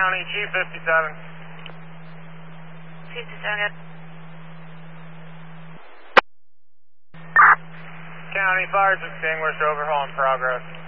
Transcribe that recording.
County, Chief 57. 57. County, fire's extinguished, overhaul in progress.